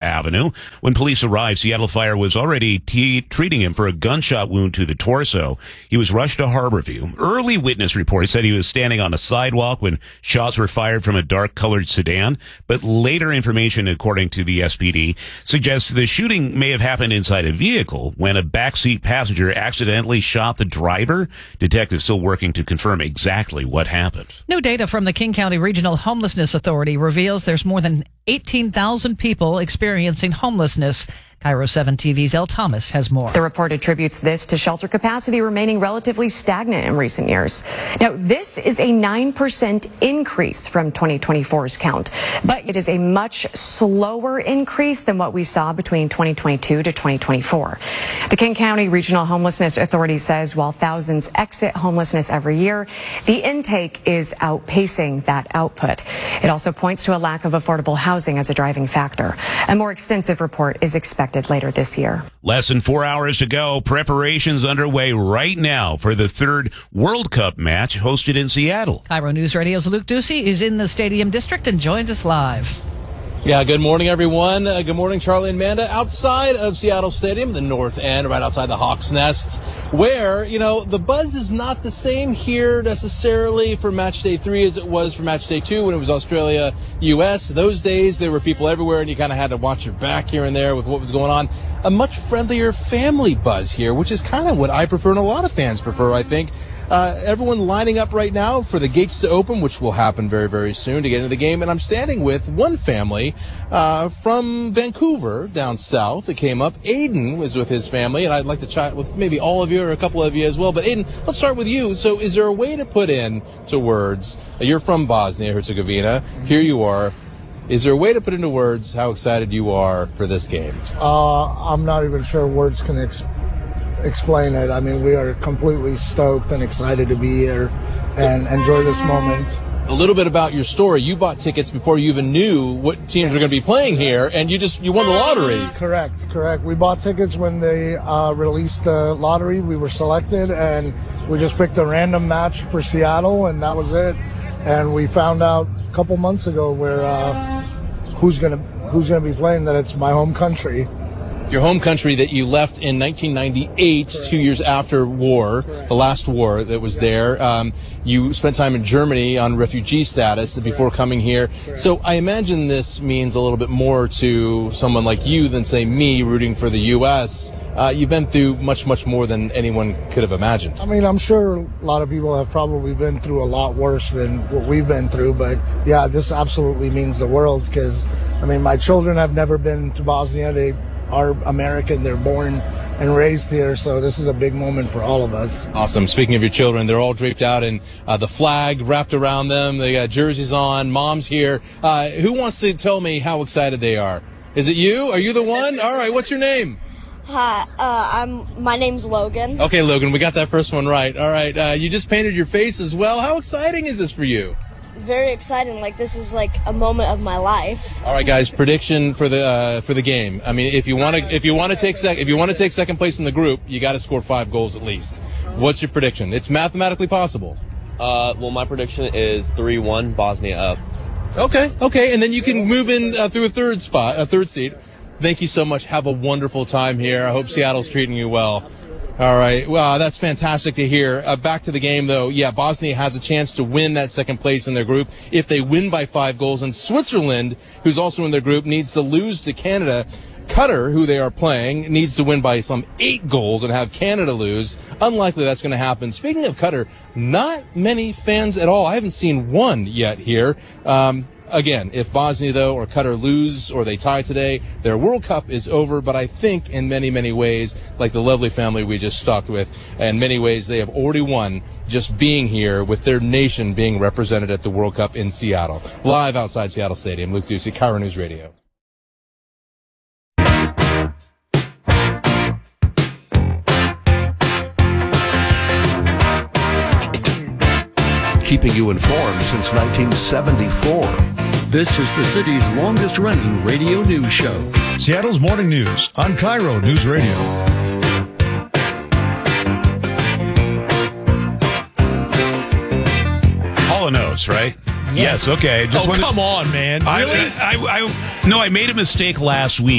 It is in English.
Avenue. When police arrived, Seattle Fire was already treating him for a gunshot wound to the torso. He was rushed to Harborview. Early witness reports said he was standing on a sidewalk when shots were fired from a dark-colored sedan, but later information, according to the SPD, suggests the shooting may have happened inside a vehicle when a backseat passenger accidentally shot the driver. Detectives still working to confirm exactly what happened. New data from the King County Regional Homelessness Authority reveals there's more than 18,000 people experiencing homelessness. Cairo 7 TV's Elle Thomas has more. The report attributes this to shelter capacity remaining relatively stagnant in recent years. Now, this is a 9% increase from 2024's count, but it is a much slower increase than what we saw between 2022 to 2024. The King County Regional Homelessness Authority says while thousands exit homelessness every year, the intake is outpacing that output. It also points to a lack of affordable housing as a driving factor. A more extensive report is expected later this year. Less than 4 hours to go. Preparations underway right now for the third World Cup match hosted in Seattle. Cairo News Radio's Luke Ducey is in the Stadium District and joins us live. Yeah, good morning, everyone. Good morning, Charlie and Amanda. Outside of Seattle Stadium, the north end, right outside the Hawks' Nest, where, the buzz is not the same here necessarily for Match Day 3 as it was for Match Day 2 when it was Australia-US. Those days, there were people everywhere, and you kind of had to watch your back here and there with what was going on. A much friendlier family buzz here, which is kind of what I prefer and a lot of fans prefer, I think. Everyone lining up right now for the gates to open, which will happen very, very soon to get into the game. And I'm standing with one family from Vancouver down south that came up. Aiden was with his family, and I'd like to chat with maybe all of you or a couple of you as well. But Aiden, let's start with you. So is there a way to put into words, you're from Bosnia-Herzegovina, here you are. Is there a way to put into words how excited you are for this game? I'm not even sure words can explain it. I mean, we are completely stoked and excited to be here and enjoy this moment. A little bit about your story. You bought tickets before you even knew what teams were going to be playing here, and you won the lottery. Correct. We bought tickets when they released the lottery. We were selected, and we just picked a random match for Seattle, and that was it. And we found out a couple months ago where who's gonna be playing, that it's my home country. Your home country that you left in 1998, correct. 2 years after war, correct. The last war that was there. You spent time in Germany on refugee status before coming here. Correct. So I imagine this means a little bit more to someone like you than, say, me rooting for the U.S. You've been through much, much more than anyone could have imagined. I mean, I'm sure a lot of people have probably been through a lot worse than what we've been through. But, yeah, this absolutely means the world because, I mean, my children have never been to Bosnia. They are American. They're born and raised here, so this is a big moment for all of us. Awesome. Speaking of your children, they're all draped out in the flag wrapped around them. They got jerseys on. Mom's here. Who wants to tell me how excited they are? Is it you? Are you the one? All right. What's your name? Hi. My name's Logan. Okay, Logan. We got that first one right. All right. You just painted your face as well. How exciting is this for you? Very exciting. This is a moment of my life. All right, guys. Prediction for the game. I mean, if you want to take second place in the group, you got to score 5 goals at least. What's your prediction? It's mathematically possible. Well, my prediction is 3-1 Bosnia up. Okay. And then you can move in through a third seat. Thank you so much. Have a wonderful time here. I hope Seattle's treating you well. All right. Well, that's fantastic to hear. Back to the game, though. Yeah, Bosnia has a chance to win that second place in their group if they win by 5 goals. And Switzerland, who's also in their group, needs to lose to Canada. Qatar, who they are playing, needs to win by some 8 goals and have Canada lose. Unlikely that's going to happen. Speaking of Qatar, not many fans at all. I haven't seen one yet here. Again, if Bosnia, though, or Qatar lose or they tie today, their World Cup is over. But I think in many, many ways, like the lovely family we just talked with, in many ways they have already won just being here with their nation being represented at the World Cup in Seattle. Live outside Seattle Stadium, Luke Ducey, Cairo News Radio. Keeping you informed since 1974. This is the city's longest-running radio news show. Seattle's Morning News on Cairo News Radio. Hall & Oates, right? Yes. Okay. Come on, man. Really? I made a mistake last week.